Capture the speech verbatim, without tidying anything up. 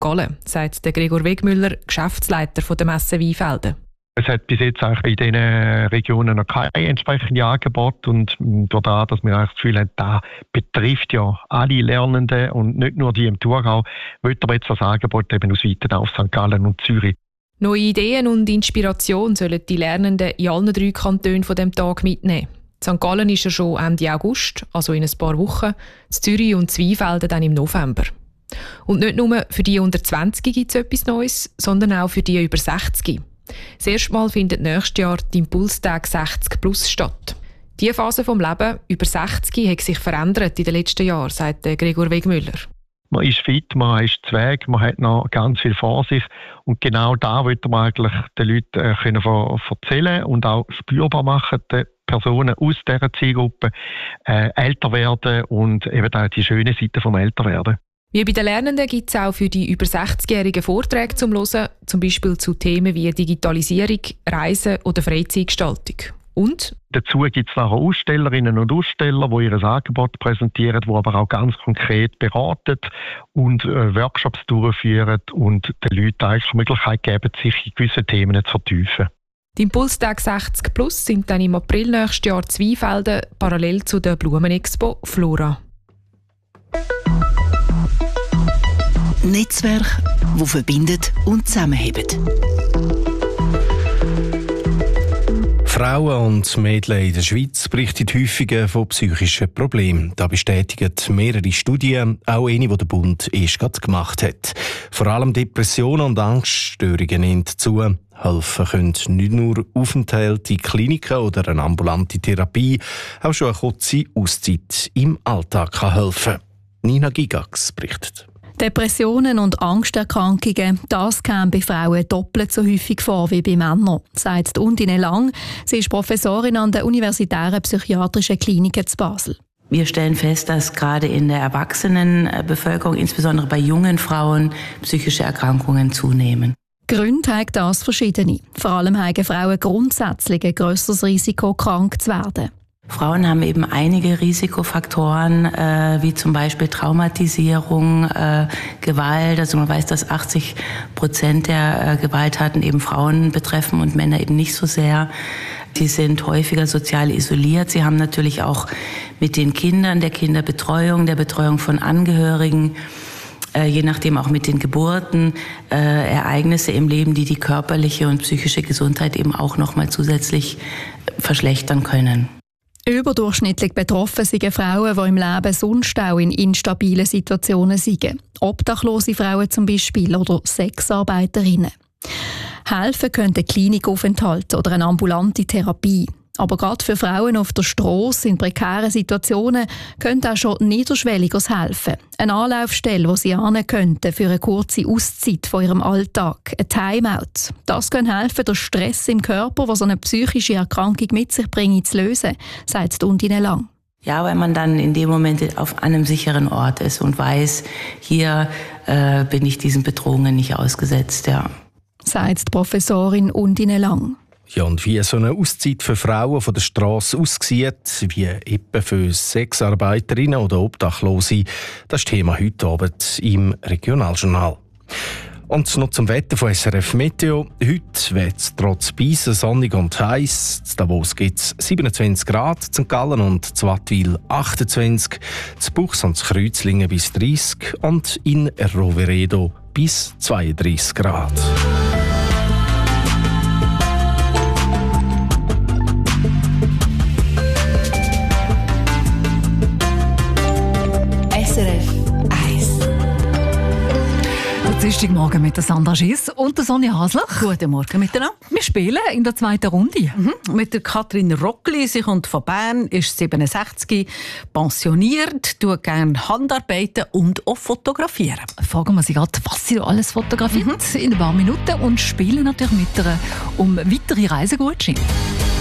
Gallen, sagt der Gregor Wegmüller, Geschäftsleiter der Messe Weinfelden. Es hat bis jetzt eigentlich in diesen Regionen noch kein entsprechendes Angebot und durch das, dass wir eigentlich das Gefühl haben, das betrifft ja alle Lernenden und nicht nur die im Thurgau, wollen wir jetzt das Angebot eben ausweiten auf Sankt Gallen und Zürich. Neue Ideen und Inspiration sollen die Lernenden in allen drei Kantonen von dem Tag mitnehmen. Sankt Gallen ist ja schon Ende August, also in ein paar Wochen, in Zürich und Weinfelden dann im November. Und nicht nur für die unter zwanzig gibt es etwas Neues, sondern auch für die über sechzig. Das erste Mal findet nächstes Jahr die Impulstag sechzig plus statt. Diese Phase des Lebens über sechzig hat sich verändert in den letzten Jahren, sagt Gregor Wegmüller. Man ist fit, man ist zu Weg, man hat noch ganz viel vor sich. Und genau da wollen wir eigentlich den Leuten äh, können erzählen und auch spürbar machen, den Personen aus dieser Zielgruppe äh, älter werden und eben auch die schöne Seite vom Älterwerden. Wie bei den Lernenden gibt es auch für die über sechzigjährigen Vorträge zum Hören, zum Beispiel zu Themen wie Digitalisierung, Reisen oder Freizeitgestaltung. Und dazu gibt es nachher Ausstellerinnen und Aussteller, die ihr Angebot präsentieren, die aber auch ganz konkret beraten und äh, Workshops durchführen und den Leuten eigentlich die Möglichkeit geben, sich in gewisse Themen zu vertiefen. Die Impulstag sechzig plus sind dann im April nächstes Jahr in Weinfelden, parallel zu der Blumenexpo Flora. Netzwerk, das verbindet und zusammenhält. Frauen und Mädchen in der Schweiz berichten häufiger von psychischen Problemen. Das bestätigen mehrere Studien, auch eine, die der Bund erst gerade gemacht hat. Vor allem Depressionen und Angststörungen nehmen zu. Helfen können nicht nur Aufenthalte in Kliniken oder eine ambulante Therapie, auch schon eine kurze Auszeit im Alltag kann helfen. Nina Gigax berichtet. Depressionen und Angsterkrankungen, das käme bei Frauen doppelt so häufig vor wie bei Männern, sagt Undine Lang. Sie ist Professorin an der Universitären Psychiatrischen Klinik in Basel. Wir stellen fest, dass gerade in der Erwachsenenbevölkerung, insbesondere bei jungen Frauen, psychische Erkrankungen zunehmen. Gründe haben das verschiedene. Vor allem haben Frauen grundsätzlich ein grösseres Risiko, krank zu werden. Frauen haben eben einige Risikofaktoren, äh, wie zum Beispiel Traumatisierung, äh, Gewalt. Also man weiß, dass achtzig Prozent der äh, Gewalttaten eben Frauen betreffen und Männer eben nicht so sehr. Sie sind häufiger sozial isoliert. Sie haben natürlich auch mit den Kindern, der Kinderbetreuung, der Betreuung von Angehörigen, äh, je nachdem auch mit den Geburten, äh, Ereignisse im Leben, die die körperliche und psychische Gesundheit eben auch nochmal zusätzlich verschlechtern können. Überdurchschnittlich betroffen sind Frauen, die im Leben sonst auch in instabilen Situationen sind. Obdachlose Frauen zum Beispiel oder Sexarbeiterinnen. Helfen könnte Klinikaufenthalt oder eine ambulante Therapie. Aber gerade für Frauen auf der Strasse in prekären Situationen könnte auch schon niederschwelliges helfen. Eine Anlaufstelle, wo sie hin könnten für eine kurze Auszeit von ihrem Alltag. Ein Timeout. Das kann helfen, den Stress im Körper, der so eine psychische Erkrankung mit sich bringt, zu lösen, sagt Undine Lang. Ja, weil man dann in dem Moment auf einem sicheren Ort ist und weiß, hier äh, bin ich diesen Bedrohungen nicht ausgesetzt. Ja. Sagt die Professorin Undine Lang. Ja, und wie so eine Auszeit für Frauen von der Strasse aussieht, wie eben für Sexarbeiterinnen oder Obdachlose, das ist Thema heute Abend im Regionaljournal. Und noch zum Wetter von S R F Meteo. Heute wird es trotz Beissen sonnig und heiß. In Davos gibt es siebenundzwanzig Grad, in Sankt Gallen und in Wattwil achtundzwanzig, in Buchs und in Kreuzlingen bis dreißig und in Roveredo bis zweiunddreißig Grad. S R F eins. Dienstagmorgen mit der Sandra Schiess und der Sonja Hasler. Guten Morgen miteinander. Wir spielen in der zweiten Runde. Mhm. Mit der Katrin Rockli, sie kommt von Bern, ist siebenundsechzig, pensioniert, tut gerne Handarbeiten und auch fotografieren. Fragen wir sie gerade, was sie alles fotografiert mhm. in ein paar Minuten und spielen natürlich mit ihr um weitere Reisegutscheine.